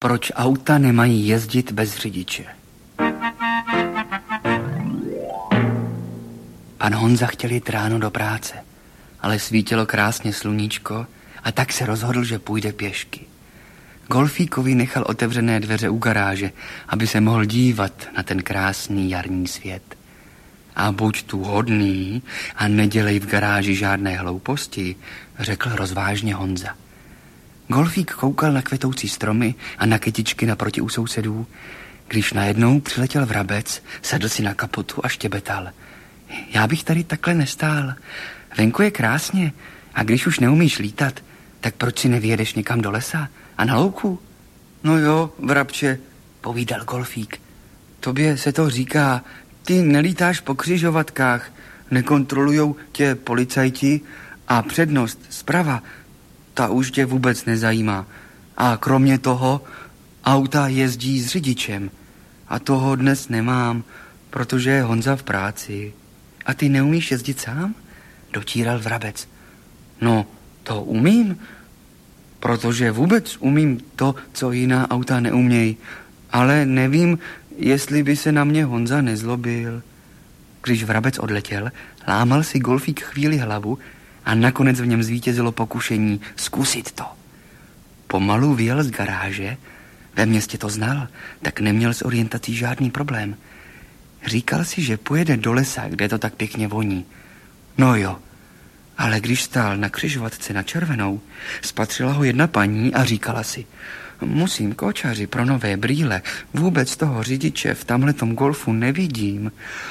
Proč auta nemají jezdit bez řidiče? Pan Honza chtěl jít ráno do práce, ale svítilo krásně sluníčko a tak se rozhodl, že půjde pěšky. Golfíkovi nechal otevřené dveře u garáže, aby se mohl dívat na ten krásný jarní svět. A buď tu hodný a nedělej v garáži žádné hlouposti, řekl rozvážně Honza. Golfík koukal na kvetoucí stromy a na kytičky naproti u sousedů, když najednou přiletěl vrabec, sedl si na kapotu a štěbetal. Já bych tady takhle nestál. Venku je krásně a když už neumíš lítat, tak proč si nevyjedeš někam do lesa a na louku? No jo, vrabče, povídal Golfík. Tobě se to říká, ty nelítáš po křižovatkách, nekontrolujou tě policajti a přednost zprava, ta už tě vůbec nezajímá. A kromě toho auta jezdí s řidičem a toho dnes nemám, protože je Honza v práci. A ty neumíš jezdit sám? Dotíral vrabec. No, to umím, protože vůbec umím to, co jiná auta neumějí, ale nevím, jestli by se na mě Honza nezlobil. Když vrabec odletěl, lámal si Golfík chvíli hlavu a nakonec v něm zvítězilo pokušení zkusit to. Pomalu vyjel z garáže, ve městě to znal, tak neměl s orientací žádný problém. Říkal si, že pojede do lesa, kde to tak pěkně voní. No jo, ale když stál na křižovatce na červenou, spatřila ho jedna paní a říkala si, musím kočaři pro nové brýle, vůbec toho řidiče v tamhletom Golfu nevidím.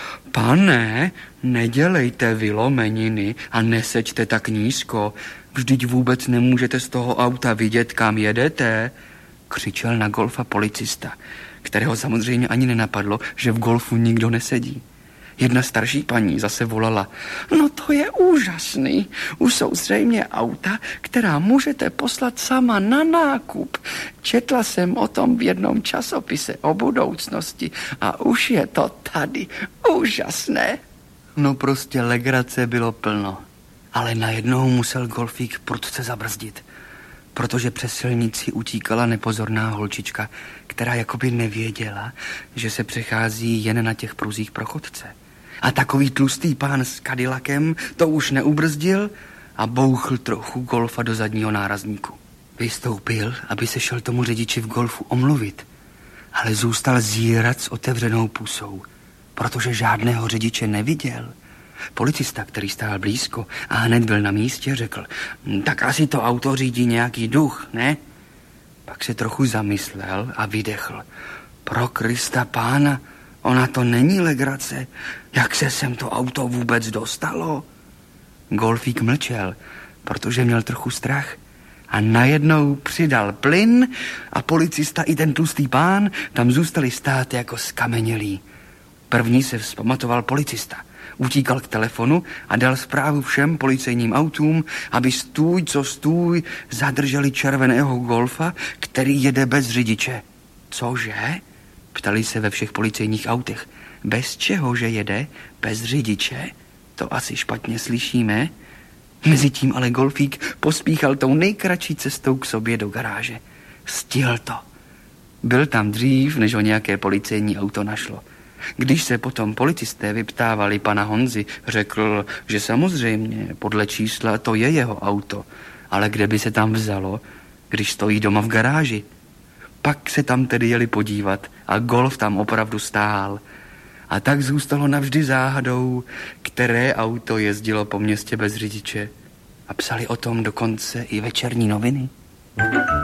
Pane, nedělejte vylomeniny a neseďte tak nízko, vždyť vůbec nemůžete z toho auta vidět, kam jedete, křičel na Golfa policista, kterého samozřejmě ani nenapadlo, že v Golfu nikdo nesedí. Jedna starší paní zase volala, no to je úžasný, už jsou zřejmě auta, která můžete poslat sama na nákup. Četla jsem o tom v jednom časopise o budoucnosti a už je to tady úžasné. No prostě legrace bylo plno, ale najednou musel Golfík prudce zabrzdit, protože přes silnici utíkala nepozorná holčička, která jakoby nevěděla, že se přechází jen na těch pruzích pro chodce. A takový tlustý pán s Cadillacem to už neubrzdil a bouchl trochu Golfa do zadního nárazníku. Vystoupil, aby se šel tomu řidiči v Golfu omluvit, ale zůstal zírat s otevřenou pusou, protože žádného řidiče neviděl. Policista, který stál blízko a hned byl na místě, řekl, tak asi to auto řídí nějaký duch, ne? Pak se trochu zamyslel a vydechl. Pro Krista pána, ona to není legrace. Jak se sem to auto vůbec dostalo? Golfík mlčel, protože měl trochu strach. A najednou přidal plyn a policista i ten tlustý pán tam zůstali stát jako skamenělí. První se vzpamatoval policista. Utíkal k telefonu a dal zprávu všem policejním autům, aby stůj, co stůj, zadrželi červeného Golfa, který jede bez řidiče. Cože? Ptali se ve všech policejních autech. Bez čeho, že jede? Bez řidiče? To asi špatně slyšíme. Mezitím ale Golfík pospíchal tou nejkratší cestou k sobě do garáže. Stihl to. Byl tam dřív, než ho nějaké policejní auto našlo. Když se potom policisté vyptávali pana Honzy, řekl, že samozřejmě podle čísla to je jeho auto, ale kde by se tam vzalo, když stojí doma v garáži. Pak se tam tedy jeli podívat a Golf tam opravdu stál. A tak zůstalo navždy záhadou, které auto jezdilo po městě bez řidiče. A psali o tom dokonce i večerní noviny.